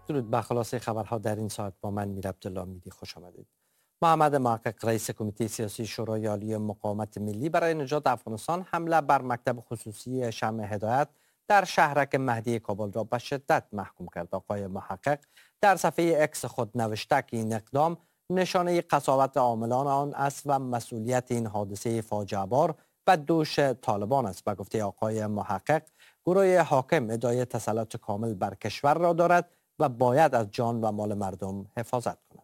درود به خلاصه خبرها در این ساعت با من میر عبدالله میدی. خوش آمدید. محمد محقق رئیس کمیته سیاسی شورای عالی مقاومت ملی برای نجات افغانستان حمله بر مکتب خصوصی شمع هدایت در شهرک مهدی کابل را به شدت محکوم کرد. آقای محقق در صفحه اکس خود نوشته که این اقدام نشانه قساوت عاملان آن است و مسئولیت این حادثه فاجعه بار به دوش طالبان است. به گفته آقای محقق، گروه حاکم ادعای تسلط کامل بر کشور را دارد و باید از جان و مال مردم حفاظت کند.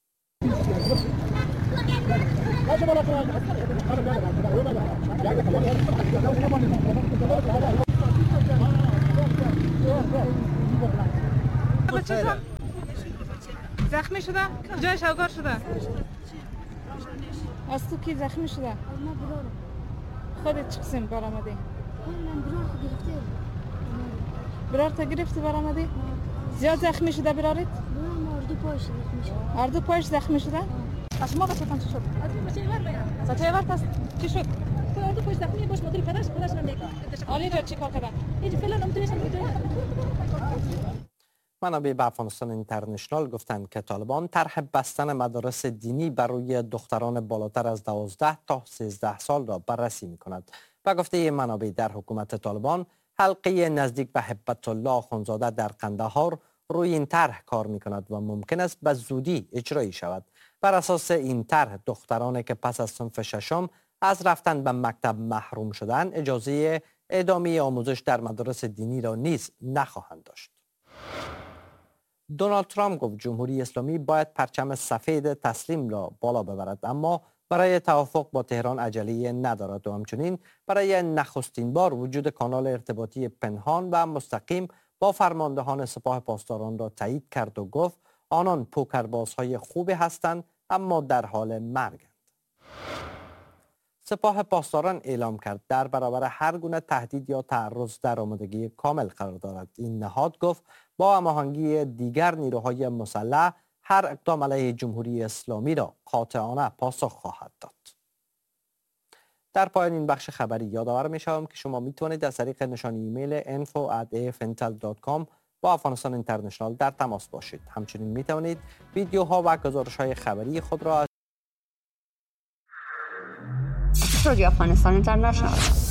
زخمی شده؟ جایش اوگار شده؟ از تو کی زخمی شده؟ خودت چه قسم بار آمدی؟ من برار تا گرفته. برار تا گرفتی بار آمدی؟ زیاد زخمی شده برارت؟ برام اردو پاش زخمی شده. اردو پاش زخمی شده؟ از ما بسیتان چی شد؟ از این بچه ور بگم. سچه ورد است؟ چی شد؟ اردو پاش زخمی باش مدیر پدرش هم میکنه. آلی را چی کار کردن؟ اینجا فعلا نمیتونیشم منابع به افغانستان اینترنشنال گفتند که طالبان طرح بستن مدارس دینی بر روی دختران بالاتر از 12 تا 13 سال را بررسی می‌کند. و گفته این منابع در حکومت طالبان حلقه نزدیک به هبت الله آخوندزاده در قندهار روی این طرح کار می‌کند و ممکن است به زودی اجرایی شود. بر اساس این طرح دخترانی که پس از صنف ششم از رفتن به مکتب محروم شدند اجازه ادامه آموزش در مدارس دینی را نیز نخواهند داشت. دونالد ترامپ گفت جمهوری اسلامی باید پرچم سفید تسلیم را بالا ببرد، اما برای توافق با تهران عجله ندارد و همچنین برای نخستین بار وجود کانال ارتباطی پنهان و مستقیم با فرماندهان سپاه پاسداران را تایید کرد و گفت آنان پوکربازهای خوبی هستند اما در حال مرگند. سپاه پاسداران اعلام کرد در برابر هر گونه تهدید یا تعرض در آمادگی کامل قرار دارد. این نهاد گفت با هماهنگی دیگر نیروهای مسلح هر اقدام علیه جمهوری اسلامی را قاطعانه پاسخ خواهد داد. در پایان این بخش خبری یادآور می‌شوم که شما میتوانید از طریق نشانی ایمیل info@afntel.com با افغانستان اینترنشنال در تماس باشید. همچنین میتوانید ویدیوها و گزارش‌های خبری خود را از رادیو افغانستان اینترنشنال